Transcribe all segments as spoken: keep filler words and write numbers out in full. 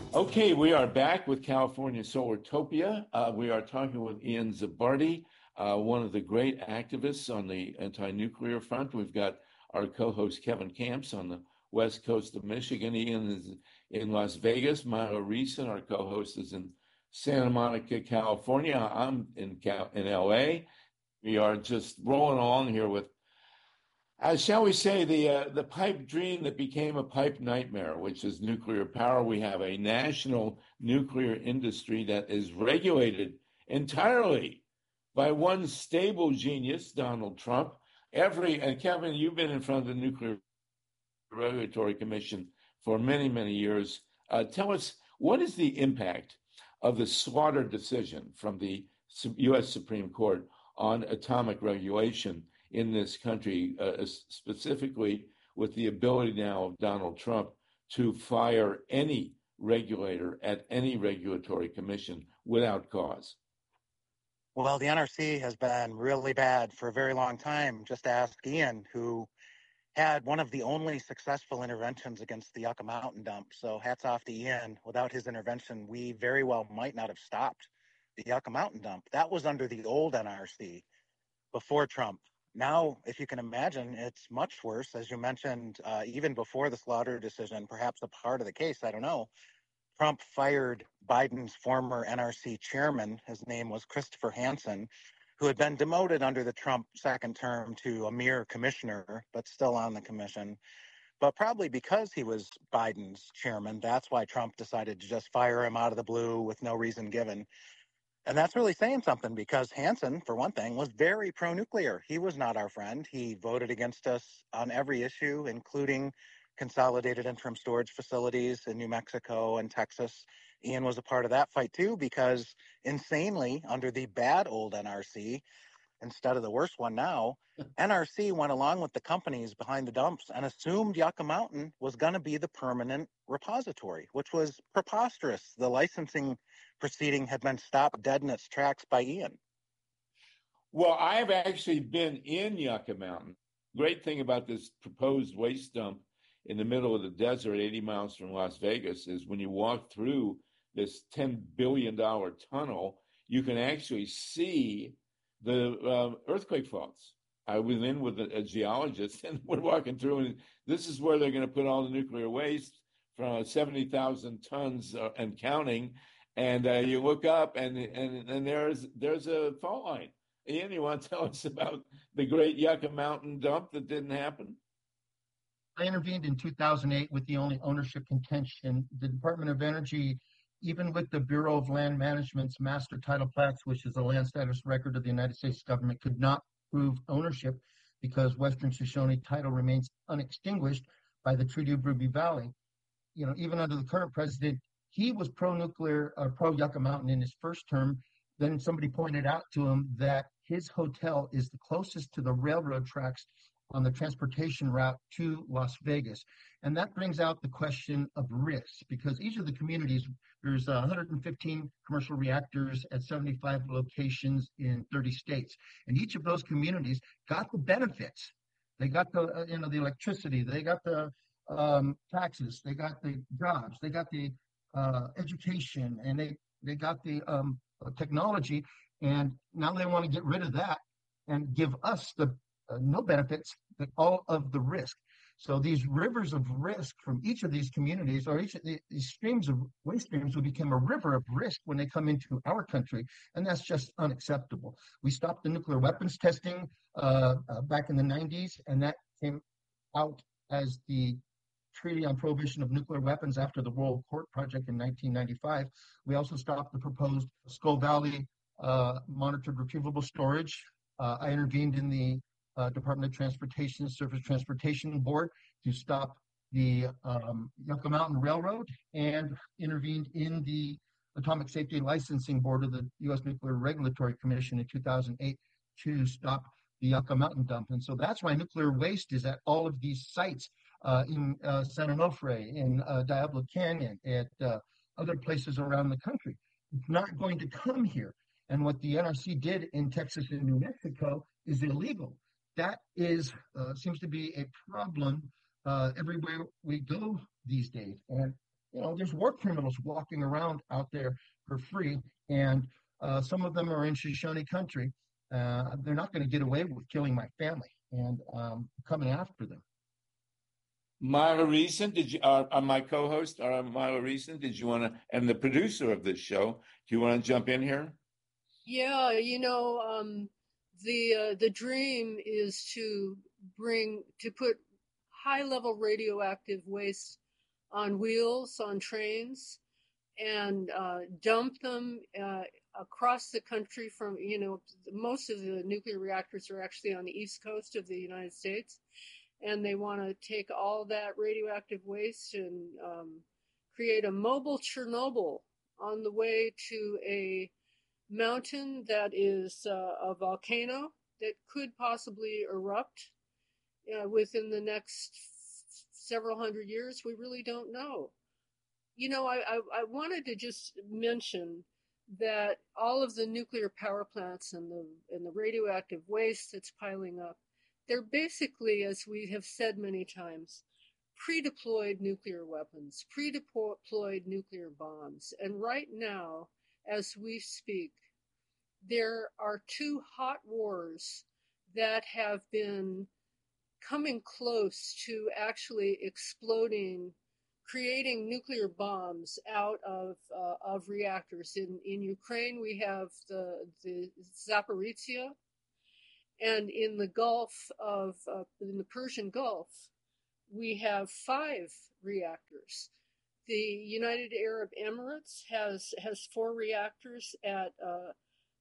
Okay, we are back with California Solartopia. Uh, we are talking with Ian Zabardi, uh, one of the great activists on the anti-nuclear front. We've got our co-host Kevin Camps on the west coast of Michigan. Ian is in Las Vegas. Milo Reeson, our co-host, is in Santa Monica, California. I'm in Cal- in L A. We are just rolling along here with uh, shall we say, the uh, the pipe dream that became a pipe nightmare, which is nuclear power. We have a national nuclear industry that is regulated entirely by one stable genius, Donald Trump. Every and Kevin, you've been in front of the Nuclear Regulatory Commission for many, many years. Uh, tell us, what is the impact of the slaughter decision from the U S Supreme Court on atomic regulation in this country, uh, specifically with the ability now of Donald Trump to fire any regulator at any regulatory commission without cause? Well, the N R C has been really bad for a very long time. Just ask Ian, who had one of the only successful interventions against the Yucca Mountain dump. So hats off to Ian. Without his intervention, we very well might not have stopped the Yucca Mountain dump. That was under the old N R C before Trump. Now, if you can imagine, it's much worse. As you mentioned, uh, even before the slaughter decision, perhaps a part of the case, I don't know, Trump fired Biden's former N R C chairman. His name was Christopher Hansen, who had been demoted under the Trump second term to a mere commissioner, but still on the commission. But probably because he was Biden's chairman, that's why Trump decided to just fire him out of the blue with no reason given. And that's really saying something, because Hansen, for one thing, was very pro-nuclear. He was not our friend. He voted against us on every issue, including consolidated interim storage facilities in New Mexico and Texas. Ian was a part of that fight too, because insanely, under the bad old N R C, instead of the worst one now, N R C went along with the companies behind the dumps and assumed Yucca Mountain was going to be the permanent repository, which was preposterous. The licensing proceeding had been stopped dead in its tracks by Ian. Well, I've actually been in Yucca Mountain. Great thing about this proposed waste dump in the middle of the desert, eighty miles from Las Vegas, is when you walk through this ten billion dollars tunnel, you can actually see the uh, earthquake faults. I was in with a, a geologist, and we're walking through, and this is where they're going to put all the nuclear waste from seventy thousand tons uh, and counting. And uh, you look up, and and and there's there's a fault line. Ian, you want to tell us about the great Yucca Mountain dump that didn't happen? I intervened in two thousand eight with the only ownership contention. The Department of Energy, even with the Bureau of Land Management's master title plats, which is the land status record of the United States government, could not prove ownership because Western Shoshone title remains unextinguished by the Treaty of Ruby Valley. You know, even under the current president, he was pro-nuclear, or pro-Yucca Mountain in his first term. Then somebody pointed out to him that his hotel is the closest to the railroad tracks on the transportation route to Las Vegas. And that brings out the question of risk, because each of the communities, there's one hundred fifteen commercial reactors at seventy-five locations in thirty states. And each of those communities got the benefits. They got the, uh, you know, the electricity, they got the um, taxes, they got the jobs, they got the uh, education, and they, they got the um, technology. And now they want to get rid of that and give us the uh, no benefits, but all of the risk. So these rivers of risk from each of these communities, or each of the, these streams of waste streams, will become a river of risk when they come into our country, and that's just unacceptable. We stopped the nuclear weapons testing uh, uh, back in the nineties, and that came out as the Treaty on Prohibition of Nuclear Weapons after the World Court Project in nineteen ninety-five. We also stopped the proposed Skull Valley uh, monitored retrievable storage. Uh, I intervened in the uh, Department of Transportation Surface Transportation Board to stop the um, Yucca Mountain Railroad, and intervened in the Atomic Safety Licensing Board of the U S Nuclear Regulatory Commission in two thousand eight to stop the Yucca Mountain dump. And so that's why nuclear waste is at all of these sites uh, in uh, San Onofre, in uh, Diablo Canyon, at uh, other places around the country. It's not going to come here. And what the N R C did in Texas and New Mexico is illegal. That is uh, seems to be a problem uh, everywhere we go these days. And you know, there's war criminals walking around out there for free, and uh, some of them are in Shoshone country. Uh, they're not going to get away with killing my family and um, coming after them. Myla Reason, did you? Uh, uh, my co-host, uh, Myla Reason, did you want to? And the producer of this show, do you want to jump in here? Yeah, you know, um, the uh, the dream is to bring to put high-level radioactive waste on wheels on trains and uh, dump them uh, across the country. From you know, most of the nuclear reactors are actually on the east coast of the United States. And they want to take all that radioactive waste and um, create a mobile Chernobyl on the way to a mountain that is uh, a volcano that could possibly erupt uh, within the next several hundred years. We really don't know. You know, I, I, I wanted to just mention that all of the nuclear power plants and the and the radioactive waste that's piling up, they're basically, as we have said many times, pre-deployed nuclear weapons, pre-deployed nuclear bombs. And right now, as we speak, there are two hot wars that have been coming close to actually exploding, creating nuclear bombs out of uh, of reactors. In in Ukraine, we have the the Zaporizhzhia. And in the Gulf of, uh, in the Persian Gulf, we have five reactors. The United Arab Emirates has has four reactors at uh,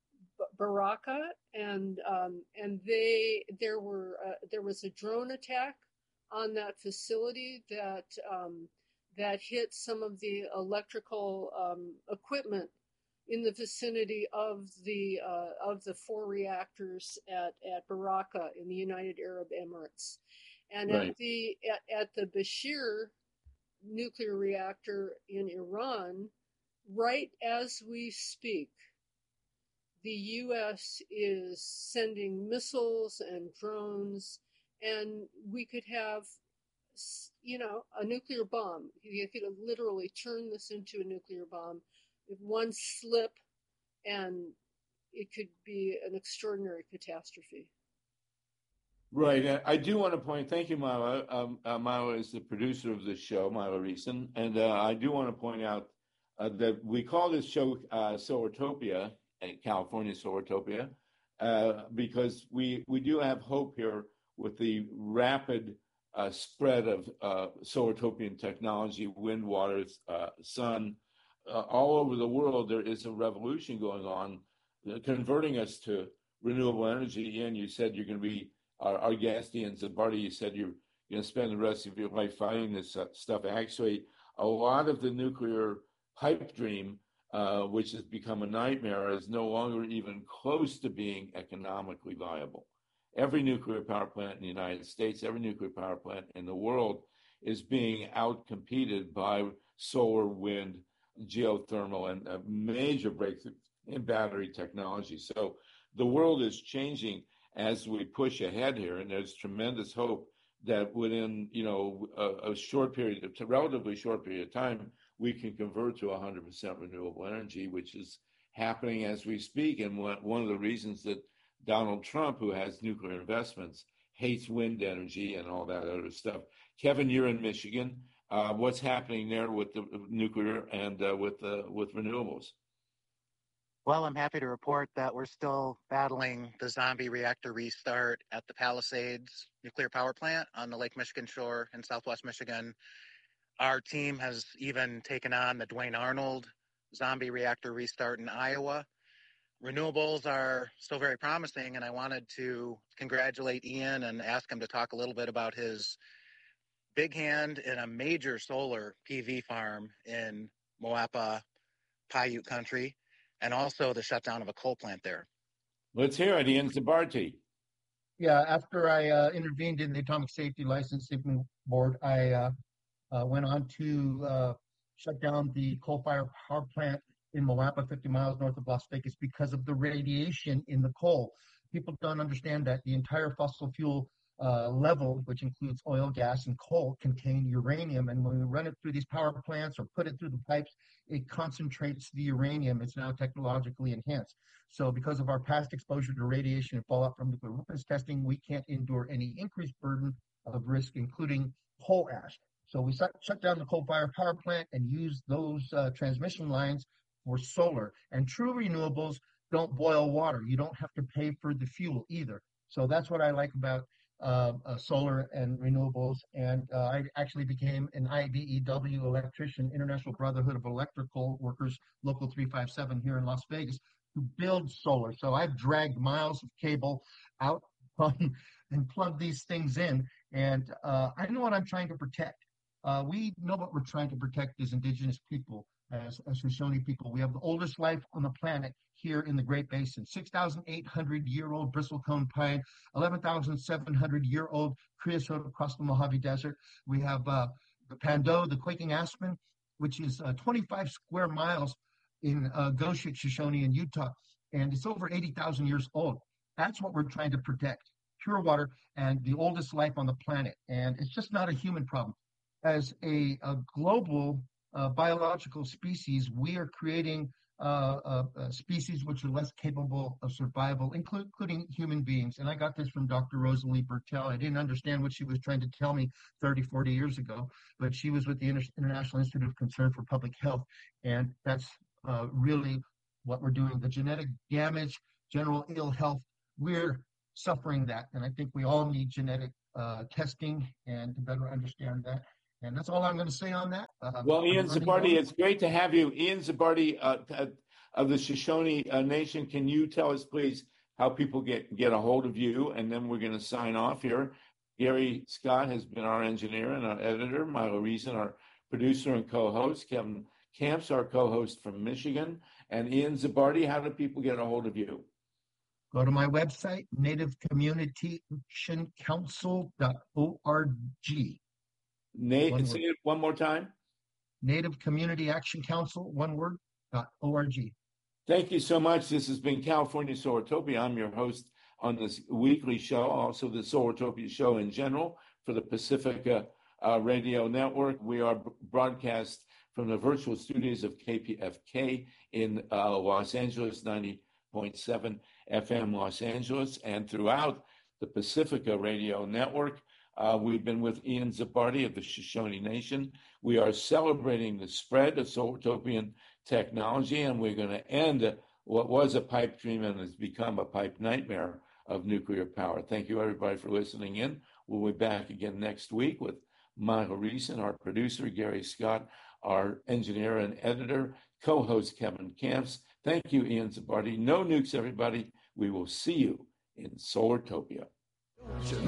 Baraka, and um, and they there were uh, there was a drone attack on that facility that um, that hit some of the electrical um, equipment in the vicinity of the uh, of the four reactors at, at Baraka in the United Arab Emirates, and right. at the at, at the Bashir nuclear reactor in Iran, right as we speak, the U S is sending missiles and drones, and we could have, you know, a nuclear bomb. You could literally turn this into a nuclear bomb. If one slip, and it could be an extraordinary catastrophe. Right. I do want to point, thank you, Myla. Um, uh, Myla is the producer of this show, Myla Reason. And uh, I do want to point out uh, that we call this show uh, Solartopia, California Solartopia, uh, because we, we do have hope here with the rapid uh, spread of uh, Solartopian technology, wind, water, uh, sun. Uh, all over the world, there is a revolution going on, uh, converting us to renewable energy. Ian, you said you're going to be, our, our guest, Ian Zabarty, you said you're going to spend the rest of your life fighting this uh, stuff. Actually, a lot of the nuclear pipe dream, uh, which has become a nightmare, is no longer even close to being economically viable. Every nuclear power plant in the United States, every nuclear power plant in the world is being outcompeted by solar, wind, geothermal, and a major breakthrough in battery technology. So the world is changing as we push ahead here, and there's tremendous hope that within, you know, a, a short period, a relatively short period of time, we can convert to one hundred percent renewable energy, which is happening as we speak. And one of the reasons that Donald Trump, who has nuclear investments, hates wind energy and all that other stuff. Kevin, you're in Michigan. Uh, what's happening there with the nuclear and uh, with uh, with renewables? Well, I'm happy to report that we're still battling the zombie reactor restart at the Palisades nuclear power plant on the Lake Michigan shore in Southwest Michigan. Our team has even taken on the Duane Arnold zombie reactor restart in Iowa. Renewables are still very promising, and I wanted to congratulate Ian and ask him to talk a little bit about his big hand in a major solar P V farm in Moapa, Paiute country, and also the shutdown of a coal plant there. Let's hear it, Ian Zabarty. Yeah, after I uh, intervened in the Atomic Safety Licensing Board, I uh, uh, went on to uh, shut down the coal-fired power plant in Moapa, fifty miles north of Las Vegas, because of the radiation in the coal. People don't understand that the entire fossil fuel uh, level, which includes oil, gas, and coal, contain uranium. And when we run it through these power plants or put it through the pipes, it concentrates the uranium. It's now technologically enhanced. So because of our past exposure to radiation and fallout from nuclear weapons testing, we can't endure any increased burden of risk, including coal ash. So we shut, shut down the coal-fired power plant and use those uh, transmission lines for solar. And true renewables don't boil water. You don't have to pay for the fuel either. So that's what I like about uh, uh, solar and renewables. And uh, I actually became an I B E W electrician, International Brotherhood of Electrical Workers, Local three five seven here in Las Vegas, who build solar. So I've dragged miles of cable out on, and plugged these things in. And uh, I know what I'm trying to protect. Uh, we know what we're trying to protect as indigenous people, as, as Shoshone people. We have the oldest life on the planet here in the Great Basin, six thousand eight hundred year old bristlecone pine, eleven thousand seven hundred year old creosote across the Mojave Desert. We have uh, the Pando, the quaking aspen, which is uh, twenty-five square miles in uh, Goshek, Shoshone in Utah, and it's over eighty thousand years old. That's what we're trying to protect, pure water and the oldest life on the planet. And it's just not a human problem. As a, a global uh, biological species, we are creating uh, uh, uh, species which are less capable of survival, include, including human beings. And I got this from Doctor Rosalie Bertell. I didn't understand what she was trying to tell me thirty, forty years ago, but she was with the Inter- International Institute of Concern for Public Health. And that's uh, really what we're doing. The genetic damage, general ill health, we're suffering that. And I think we all need genetic uh, testing and to better understand that. And that's all I'm going to say on that. Uh, well, Ian Zabarty, on. It's great to have you. Ian Zabarty uh, of the Shoshone uh, Nation, can you tell us, please, how people get, get a hold of you? And then we're going to sign off here. Gary Scott has been our engineer and our editor. Milo Reason, our producer and co-host. Kevin Camps, our co-host from Michigan. And Ian Zabarty, how do people get a hold of you? Go to my website, native community action council dot org. Nate, one say word. It one more time. Native Community Action Council, one word, dot org. Thank you so much. This has been California Solartopia. I'm your host on this weekly show, also the Solartopia show in general for the Pacifica uh, Radio Network. We are b- broadcast from the virtual studios of K P F K in uh, Los Angeles, ninety point seven F M Los Angeles, and throughout the Pacifica Radio Network. Uh, we've been with Ian Zabarty of the Shoshone Nation. We are celebrating the spread of Solartopian technology, and we're going to end what was a pipe dream and has become a pipe nightmare of nuclear power. Thank you, everybody, for listening in. We'll be back again next week with Michael Reason, our producer, Gary Scott, our engineer and editor, co-host Kevin Camps. Thank you, Ian Zabarty. No nukes, everybody. We will see you in Solartopia.